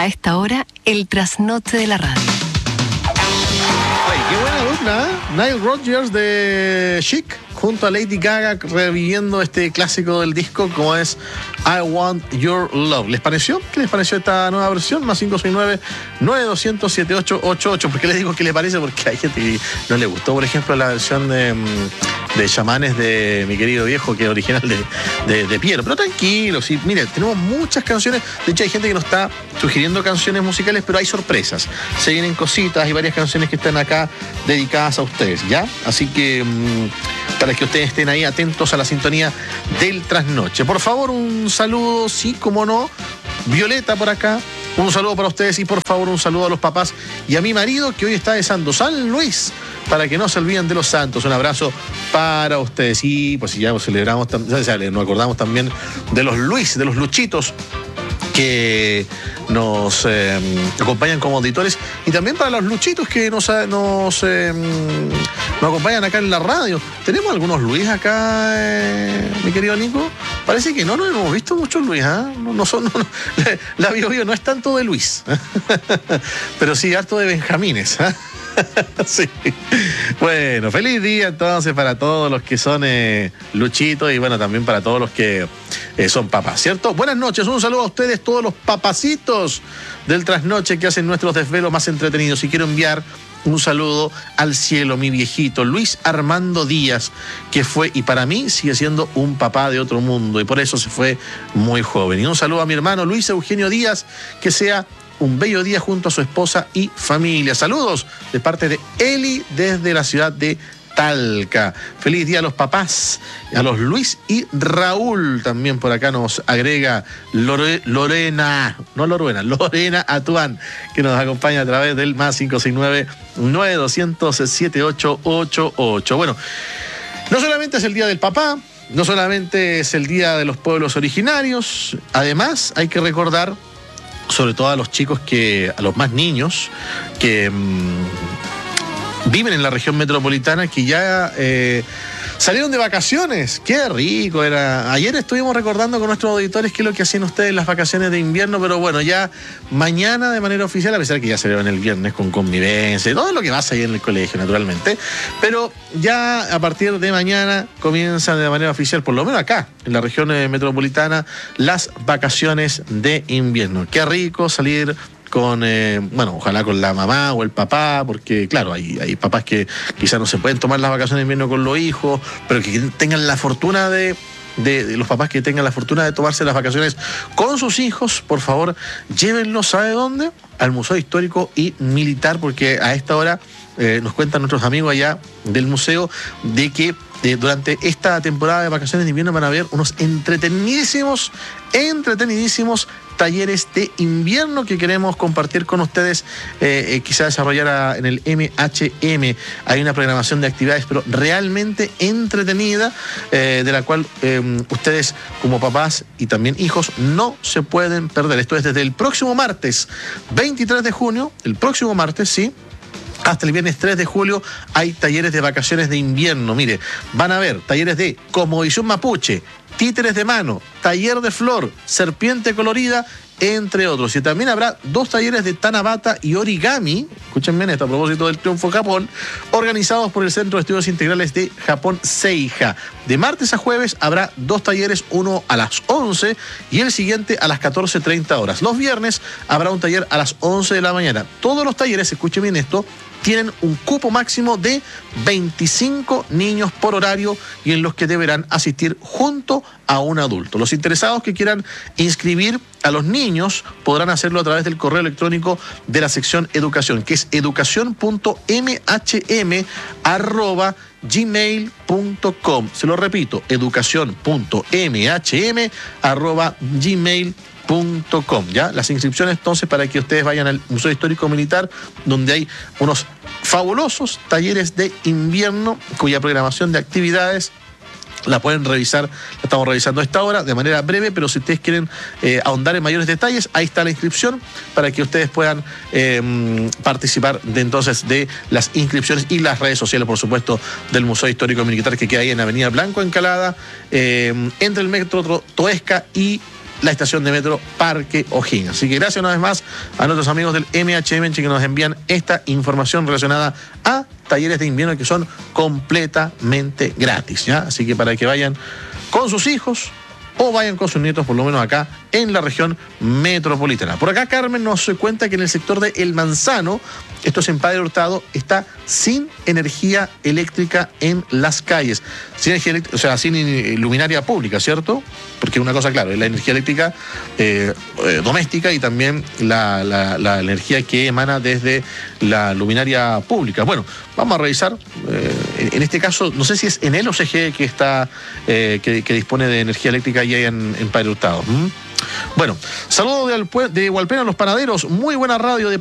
esta hora, el trasnoche de la radio. Ay, qué buena dupla, ¿eh? Nile Rodgers de Chic junto a Lady Gaga reviviendo este clásico del disco como es I Want Your Love. ¿Les pareció? ¿Qué les pareció esta nueva versión? Más 569-9200-7888. ¿Por qué les digo qué les parece? Porque hay gente que no le gustó, por ejemplo, la versión de Chamanes de mi querido viejo, que es original de Piero. Pero tranquilo, sí, miren, tenemos muchas canciones. De hecho, hay gente que nos está sugiriendo canciones musicales, pero hay sorpresas. Se vienen cositas y varias canciones que están acá dedicadas a ustedes, ¿ya? Así que para que ustedes estén ahí atentos a la sintonía del trasnoche. Por favor, un saludo, sí, como no, Violeta por acá. Un saludo para ustedes y por favor un saludo a los papás y a mi marido que hoy está de santo, San Luis, para que no se olviden de los santos. Un abrazo para ustedes. Y pues ya nos celebramos, nos acordamos también de los Luis, de los Luchitos, que nos acompañan como auditores, y también para los Luchitos que nos acompañan acá en la radio. ¿Tenemos algunos Luis acá, mi querido Nico? Parece que no hemos visto muchos Luis, ¿eh? La Bio no es tanto de Luis, pero sí harto de Benjamines, ¿eh? Sí. Bueno, feliz día entonces para todos los que son Luchitos y bueno, también para todos los que son papás, ¿cierto? Buenas noches, un saludo a ustedes, todos los papacitos del trasnoche que hacen nuestros desvelos más entretenidos. Y quiero enviar un saludo al cielo, mi viejito Luis Armando Díaz, que fue y para mí sigue siendo un papá de otro mundo y por eso se fue muy joven. Y un saludo a mi hermano Luis Eugenio Díaz, que sea un bello día junto a su esposa y familia. Saludos de parte de Eli desde la ciudad de Talca. Feliz día a los papás, a los Luis y Raúl. También por acá nos agrega Lorena Atuán, que nos acompaña a través del más 569-9200-7888. Bueno, no solamente es el día del papá, no solamente es el día de los pueblos originarios, además hay que recordar sobre todo a los chicos a los más niños que viven en la región metropolitana, que ya salieron de vacaciones. Qué rico era. Ayer estuvimos recordando con nuestros auditores qué es lo que hacían ustedes en las vacaciones de invierno, pero bueno, ya mañana de manera oficial, a pesar de que ya salieron el viernes con convivencia y todo lo que pasa ahí en el colegio, naturalmente, pero ya a partir de mañana comienzan de manera oficial, por lo menos acá, en la región metropolitana, las vacaciones de invierno. Qué rico salir con, ojalá con la mamá o el papá, porque claro, hay papás que quizás no se pueden tomar las vacaciones de invierno con los hijos, pero que tengan la fortuna de los papás que tengan la fortuna de tomarse las vacaciones con sus hijos, por favor, llévenlos, ¿sabe dónde? Al Museo Histórico y Militar, porque a esta hora nos cuentan nuestros amigos allá del museo de que durante esta temporada de vacaciones de invierno van a haber unos entretenidísimos talleres de invierno que queremos compartir con ustedes, quizá desarrollar en el MHM. Hay una programación de actividades, pero realmente entretenida, de la cual ustedes como papás y también hijos no se pueden perder. Esto es desde el próximo martes 23 de junio, el próximo martes, sí, hasta el viernes 3 de julio hay talleres de vacaciones de invierno. Mire, van a haber talleres de cosmovisión mapuche, títeres de mano, taller de flor, serpiente colorida, entre otros. Y también habrá 2 talleres de Tanabata y origami, escuchen bien esto a propósito del triunfo Japón, organizados por el Centro de Estudios Integrales de Japón Seija. De martes a jueves habrá 2 talleres, uno a las 11 y el siguiente a las 14:30 horas. Los viernes habrá un taller a las 11 de la mañana. Todos los talleres, escuchen bien esto, tienen un cupo máximo de 25 niños por horario y en los que deberán asistir junto a un adulto. Los interesados que quieran inscribir a los niños podrán hacerlo a través del correo electrónico de la sección Educación, que es educacion.mhm@gmail.com. Se lo repito, educacion.mhm@gmail.com. ¿Ya? Las inscripciones entonces para que ustedes vayan al Museo Histórico Militar, donde hay unos fabulosos talleres de invierno cuya programación de actividades la pueden revisar, la estamos revisando a esta hora de manera breve, pero si ustedes quieren ahondar en mayores detalles, ahí está la inscripción para que ustedes puedan participar de las inscripciones y las redes sociales, por supuesto, del Museo Histórico Militar, que queda ahí en Avenida Blanco Encalada, entre el metro Toesca y la estación de metro Parque O'Higgins. Así que gracias una vez más a nuestros amigos del MHM que nos envían esta información relacionada a talleres de invierno que son completamente gratis, ¿ya? Así que para que vayan con sus hijos o vayan con sus nietos, por lo menos acá en la región metropolitana. Por acá Carmen nos cuenta que en el sector de El Manzano, esto es en Padre Hurtado, está sin energía eléctrica en las calles. Sin energía eléctrica, o sea, sin luminaria pública, ¿cierto? Porque una cosa, claro, es la energía eléctrica doméstica y también la energía que emana desde la luminaria pública. Bueno, vamos a revisar. En este caso, no sé si es en el OCG que está que dispone de energía eléctrica allá en Padre Hurtado. Bueno, saludos de Hualpén a los panaderos. Muy buena radio de